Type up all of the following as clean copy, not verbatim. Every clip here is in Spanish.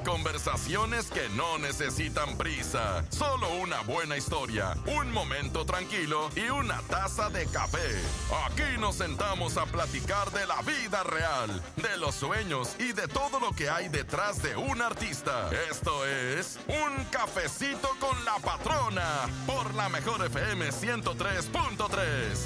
conversaciones que no necesitan prisa. Solo una buena historia, un momento tranquilo y una taza de café. Aquí nos sentamos a platicar de la vida real, de los sueños y de todo lo que hay detrás de un artista. Esto es Un Cafecito con la Patrona por la Mejor FM 103.3.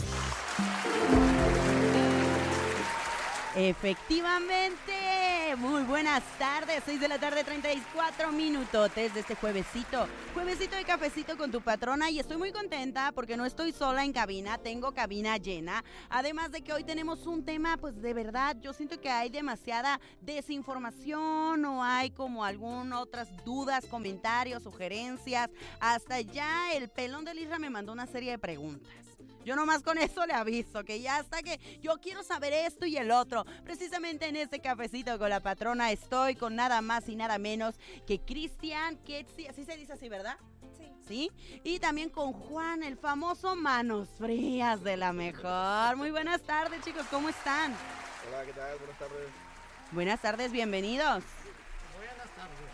Efectivamente, muy buenas tardes, 6 de la tarde, 34 minutotes de este juevesito de cafecito con tu patrona, y estoy muy contenta porque no estoy sola en cabina, tengo cabina llena, además de que hoy tenemos un tema, pues de verdad, yo siento que hay demasiada desinformación o hay como algunas otras dudas, comentarios, sugerencias, hasta ya el pelón del Isra me mandó una serie de preguntas. Yo nomás con eso le aviso, que ya hasta que yo quiero saber esto y el otro. Precisamente en este cafecito con la patrona estoy con nada más y nada menos que Cristian Ketsi, así se dice así, ¿verdad? Sí. Y también con Juan, el famoso Manos Frías de la Mejor. Muy buenas tardes, chicos, ¿cómo están? Hola, ¿qué tal? Buenas tardes. Buenas tardes, bienvenidos. Buenas tardes,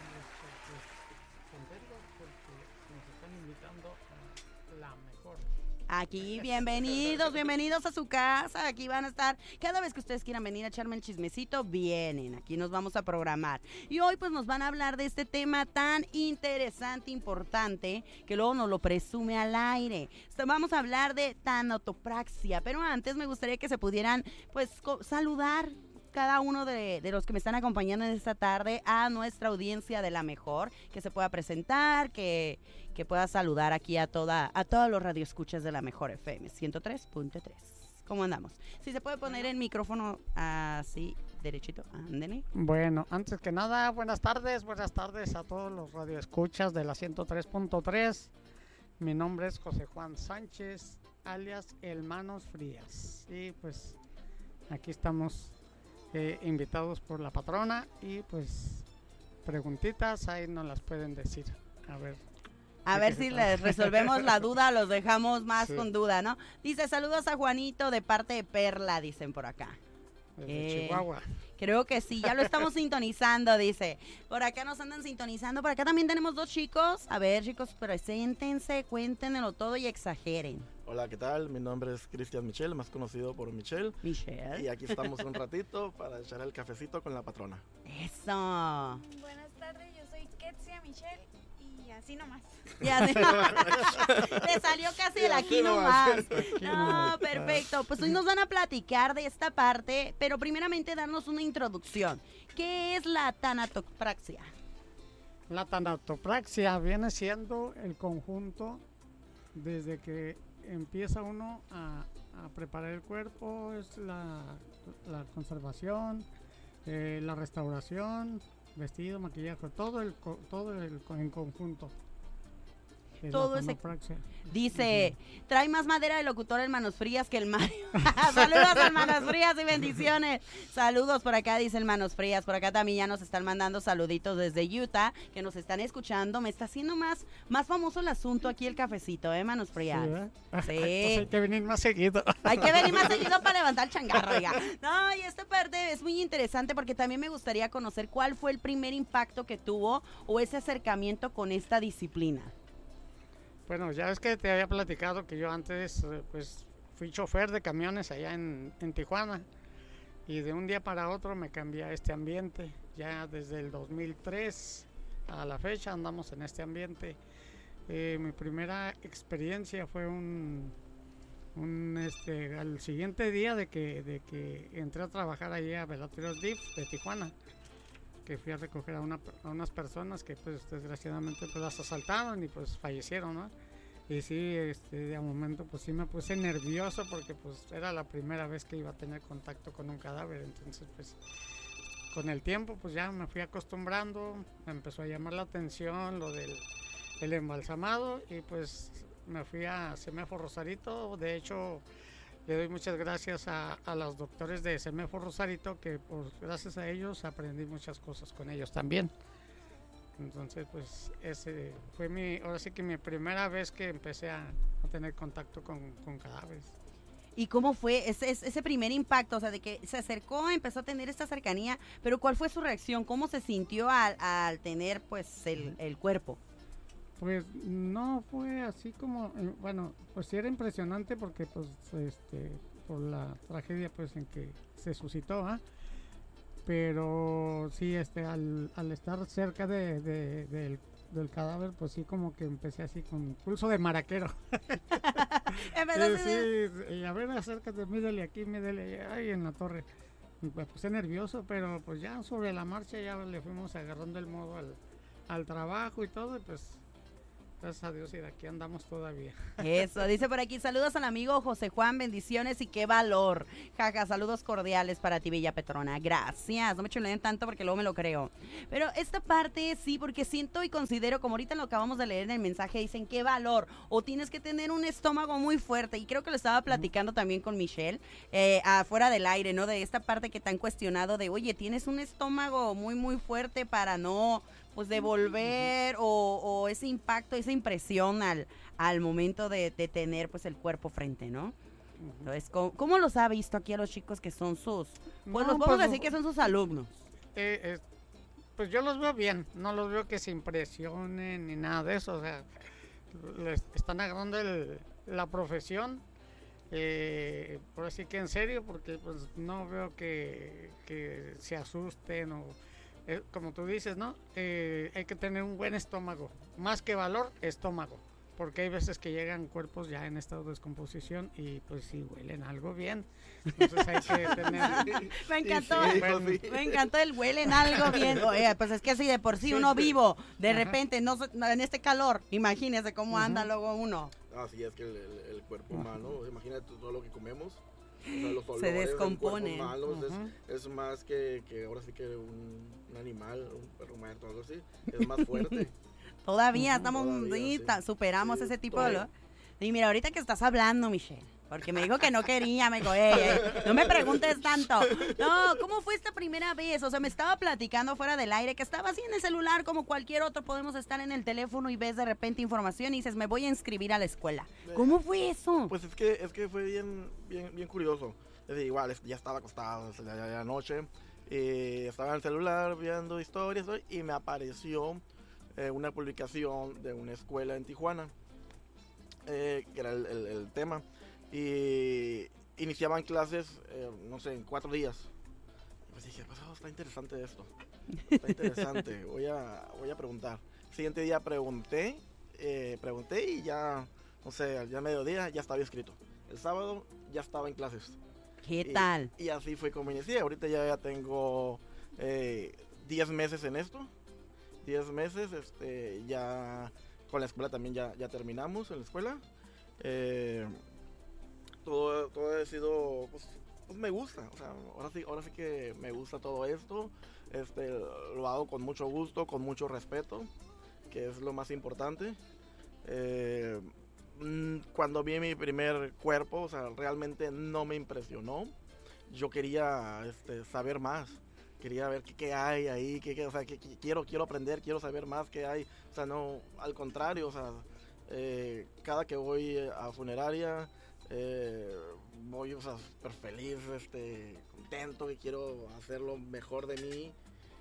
contentos porque nos están invitando a la Mejor. Aquí, bienvenidos a su casa, aquí van a estar, cada vez que ustedes quieran venir a echarme el chismecito, vienen, aquí nos vamos a programar. Y hoy pues nos van a hablar de este tema tan interesante, importante, que luego nos lo presume al aire. Vamos a hablar de tanatopraxia, pero antes me gustaría que se pudieran pues saludar cada uno de los que me están acompañando en esta tarde a nuestra audiencia de la Mejor, que se pueda presentar, que pueda saludar aquí a todos los radioescuchas de la Mejor FM 103.3. ¿Cómo andamos? Si se puede poner el micrófono así, derechito, ándele. Bueno, antes que nada, buenas tardes a todos los radioescuchas de la 103.3. Mi nombre es José Juan Sánchez, alias El Manos Frías. Y pues aquí estamos invitados por la patrona y pues preguntitas ahí nos las pueden decir. A ver Si les resolvemos la duda, los dejamos más con duda, ¿no? Dice, saludos a Juanito de parte de Perla, dicen por acá. Desde Chihuahua. Creo que sí, ya lo estamos sintonizando, dice. Por acá nos andan sintonizando, por acá también tenemos dos chicos. A ver, chicos, preséntense, cuéntenlo todo y exageren. Hola, ¿qué tal? Mi nombre es Cristian Michel, más conocido por Michel. Michelle. Y aquí estamos un ratito para echar el cafecito con la patrona. Eso. Buenas tardes, yo soy Ketsia Michelle y así nomás. Ya le salió casi el aquí nomás. No, perfecto. Pues hoy nos van a platicar de esta parte, pero primeramente darnos una introducción. ¿Qué es la tanatopraxia? La tanatopraxia viene siendo el conjunto desde que empieza uno a preparar el cuerpo, es la conservación, la restauración, vestido, maquillaje, todo en conjunto. Todo ese. Dice, trae más madera de locutor el Manos Frías que el Mario. Saludos al Manos Frías y bendiciones. Saludos por acá, dice el Manos Frías. Por acá también ya nos están mandando saluditos desde Utah, que nos están escuchando. Me está haciendo más famoso el asunto aquí el cafecito, Manos Frías. Sí. Hay que venir más seguido. Hay que venir más seguido para levantar el changarro, oiga. No, y esta parte es muy interesante porque también me gustaría conocer cuál fue el primer impacto que tuvo o ese acercamiento con esta disciplina. Bueno, ya ves que te había platicado que yo antes pues fui chofer de camiones allá en Tijuana y de un día para otro me cambié a este ambiente. Ya desde el 2003 a la fecha andamos en este ambiente. Mi primera experiencia fue al siguiente día de que entré a trabajar allí a Velateros DIF de Tijuana, que fui a recoger a unas personas que pues desgraciadamente pues las asaltaron y pues fallecieron, ¿no? Y sí, de momento pues sí me puse nervioso porque pues era la primera vez que iba a tener contacto con un cadáver. Entonces pues con el tiempo pues ya me fui acostumbrando, me empezó a llamar la atención lo del embalsamado y pues me fui a Semefo Rosarito. De hecho le doy muchas gracias a los doctores de Semefo Rosarito, que gracias a ellos aprendí muchas cosas con ellos también. Entonces pues ese fue ahora sí que mi primera vez que empecé a tener contacto con cadáveres. ¿Y cómo fue ese primer impacto? O sea, de que se acercó, empezó a tener esta cercanía, pero ¿cuál fue su reacción? ¿Cómo se sintió al tener, pues, el cuerpo? Pues no fue así como, bueno, pues sí era impresionante porque pues por la tragedia pues en que se suscitó, ¿ah? Pero sí, al estar cerca del cadáver, pues sí como que empecé así con pulso de maraquero. Sí, y a ver, acércate, mídele aquí, mídele ahí en la torre. Y me puse nervioso, pero pues ya sobre la marcha ya le fuimos agarrando el modo al trabajo y todo, y pues gracias a Dios y de aquí andamos todavía. Eso, dice por aquí, saludos al amigo José Juan, bendiciones y qué valor. Jaja, saludos cordiales para ti, Bella Petrona. Gracias, no me chuleen tanto porque luego me lo creo. Pero esta parte sí, porque siento y considero, como ahorita lo acabamos de leer en el mensaje, dicen qué valor, o tienes que tener un estómago muy fuerte, y creo que lo estaba platicando también con Michelle, afuera del aire, ¿no? De esta parte que te han cuestionado de, oye, tienes un estómago muy, muy fuerte para no, pues, devolver o ese impacto, esa impresión al momento de tener, pues, el cuerpo frente, ¿no? Entonces, ¿cómo los ha visto aquí a los chicos que son sus, pues, los podemos decir que son sus alumnos? Pues yo los veo bien, no los veo que se impresionen ni nada de eso, o sea, les están agarrando la profesión, por así que en serio, porque pues no veo que se asusten o como tú dices, ¿no? Hay que tener un buen estómago, más que valor, estómago, porque hay veces que llegan cuerpos ya en estado de descomposición y pues si huelen algo bien, entonces hay que tener... Me encantó, Sí. me encantó el huelen algo bien. Oye, pues es que si de por sí uno vivo, de repente, no en este calor, imagínese cómo anda luego uno. Así es que el cuerpo humano, imagínate todo lo que comemos. O sea, los olores Se descompone. del cuerpo humano, es más que ahora sí que un animal, un perro muerto, algo así, es más fuerte. Todavía estamos, Todavía, sí. superamos Sí, ese tipo de... todavía. Y mira, ahorita que estás hablando, Michelle, porque me dijo que no quería, me dijo, no me preguntes tanto. No, ¿cómo fue esta primera vez? O sea, me estaba platicando fuera del aire que estaba así en el celular como cualquier otro, podemos estar en el teléfono y ves de repente información y dices, me voy a inscribir a la escuela. ¿Cómo fue eso? Pues es que fue bien curioso. Es decir, igual, ya estaba acostado, ya era noche, estaba en el celular viendo historias y me apareció una publicación de una escuela en Tijuana, que era el tema. Y iniciaban clases, no sé, en 4 días. Pues dije, pues está interesante esto. Está interesante, voy a preguntar. El siguiente día pregunté y ya, no sé, al día mediodía ya estaba inscrito. El sábado ya estaba en clases. ¿Qué tal? Y así fue como inicié. Ahorita ya tengo 10 meses en esto. 10 meses, ya con la escuela también ya terminamos en la escuela. Todo ha sido, pues me gusta, o sea, ahora sí que me gusta todo esto, lo hago con mucho gusto, con mucho respeto, que es lo más importante. Cuando vi mi primer cuerpo, o sea, realmente no me impresionó. Yo quería saber más, quería ver qué hay ahí, o sea, que quiero aprender, quiero saber más qué hay, o sea, no, al contrario, o sea, cada que voy a funeraria, voy, o sea, súper feliz, contento, que quiero hacer lo mejor de mí.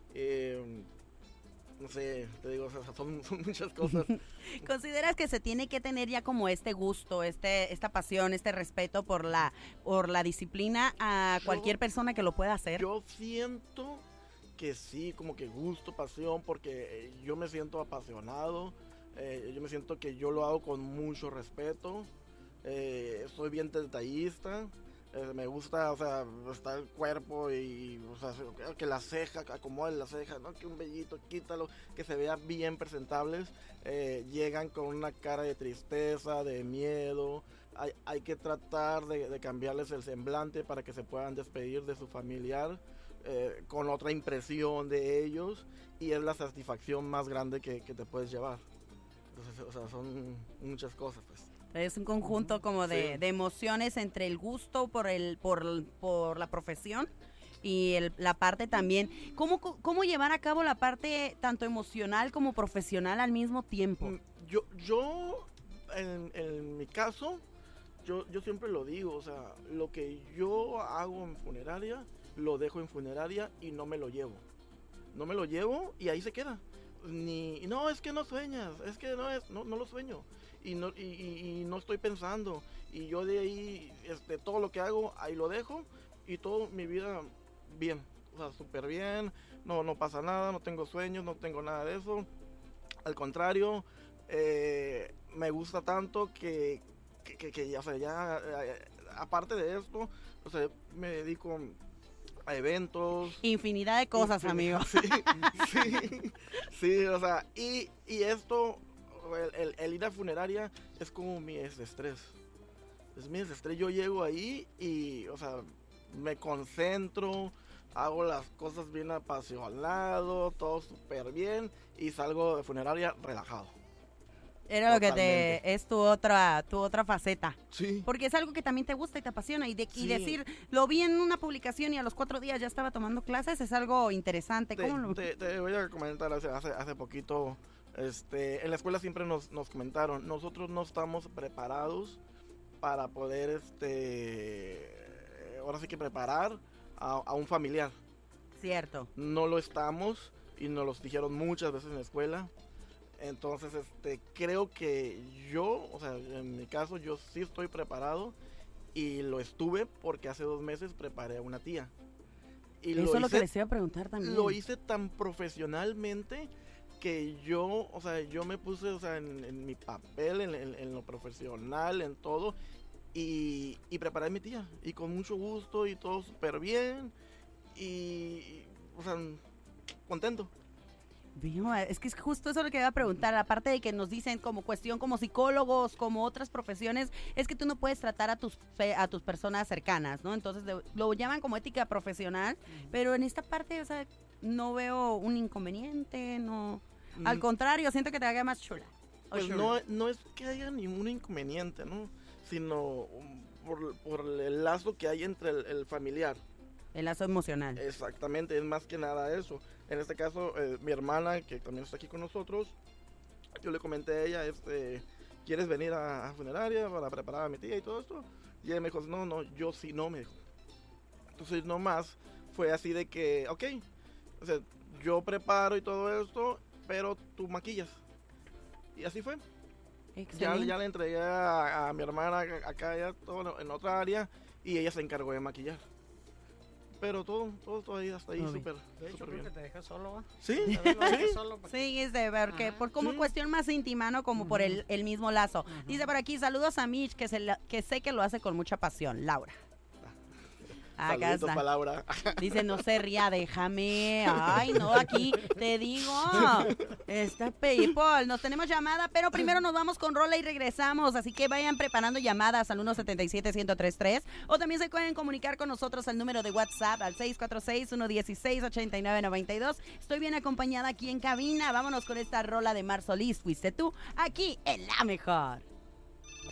No sé, te digo, o sea, son muchas cosas. ¿Consideras que se tiene que tener ya como este gusto, esta pasión, este respeto por la disciplina a cualquier persona que lo pueda hacer? Yo siento que sí, como que gusto, pasión, porque yo me siento apasionado, yo me siento que yo lo hago con mucho respeto. Soy bien detallista, me gusta, o sea, está el cuerpo y, o sea, que la ceja, acomode la ceja, ¿no? Que un vellito, quítalo, que se vea bien presentables. Llegan con una cara de tristeza, de miedo. Hay que tratar de cambiarles el semblante para que se puedan despedir de su familiar con otra impresión de ellos, y es la satisfacción más grande que te puedes llevar. Entonces, o sea, son muchas cosas, pues. Es un conjunto como de emociones entre el gusto por la profesión y la parte también. ¿Cómo llevar a cabo la parte tanto emocional como profesional al mismo tiempo? Yo en mi caso, yo siempre lo digo, o sea, lo que yo hago en funeraria, lo dejo en funeraria y no me lo llevo. No me lo llevo y ahí se queda. No, es que no sueñas, es que no lo sueño. Y no estoy pensando. Y yo de ahí, todo lo que hago, ahí lo dejo. Y toda mi vida, bien. O sea, súper bien. No pasa nada, no tengo sueños, no tengo nada de eso. Al contrario, me gusta tanto que ya, o sea, aparte de esto, o sea, me dedico a eventos. Infinidad de cosas, amigo. Sí, o sea, y esto, el ir a funeraria es como mi desestrés. Es mi desestrés. Yo llego ahí y, o sea, me concentro, hago las cosas bien apasionado, todo súper bien y salgo de funeraria relajado. Era lo que Totalmente. es tu otra faceta. Sí. Porque es algo que también te gusta y te apasiona. Y Sí. decir, lo vi en una publicación y a los 4 días ya estaba tomando clases, es algo interesante. ¿Cómo lo...? Te voy a comentar hace poquito, en la escuela siempre nos comentaron, nosotros no estamos preparados para poder, ahora sí que preparar a un familiar. Cierto. No lo estamos y nos lo dijeron muchas veces en la escuela. Entonces, creo que yo, o sea, en mi caso, yo sí estoy preparado y lo estuve porque hace 2 meses preparé a una tía. Y Eso es lo que les iba a preguntar también. lo hice tan profesionalmente que yo, o sea, yo me puse, o sea, en mi papel, en lo profesional, en todo, y preparé a mi tía. Y con mucho gusto y todo súper bien. Y, o sea, contento. Vio, es que es justo eso lo que iba a preguntar, aparte de que nos dicen como cuestión como psicólogos, como otras profesiones, es que tú no puedes tratar a tus personas cercanas, ¿no? Entonces lo llaman como ética profesional, pero en esta parte, o sea, no veo un inconveniente, no, al contrario, siento que te haga más chula. Pues no es que haya ningún inconveniente, ¿no? Sino por el lazo que hay entre el familiar. El lazo emocional. Exactamente, es más que nada eso. En este caso, mi hermana, que también está aquí con nosotros, yo le comenté a ella, ¿quieres venir a funeraria para preparar a mi tía y todo esto? Y ella me dijo, no, yo sí no, me dijo. Entonces, nomás fue así de que, ok, o sea, yo preparo y todo esto, pero tú maquillas. Y así fue. Ya le entregué a mi hermana acá, ya todo en otra área, y ella se encargó de maquillar. Pero todo ahí hasta ahí súper De hecho, creo bien. que te deja solo, ¿va? Sí, Te deja solo para que- Sí, es de ver que por como Sí. cuestión más íntima, ¿no? Como por el mismo lazo. Dice por aquí, saludos a Mitch, que sé que lo hace con mucha pasión. Laura. Acá saluditos está. palabra. Dice, no se ría, déjame. Ay, no, aquí te digo. Está people. Nos tenemos llamada, pero primero nos vamos con rola y regresamos. Así que vayan preparando llamadas al 177-1033. O también se pueden comunicar con nosotros al número de WhatsApp al 646-116-8992. Estoy bien acompañada aquí en cabina. Vámonos con esta rola de Mar Solís. Fuiste tú, aquí en La Mejor.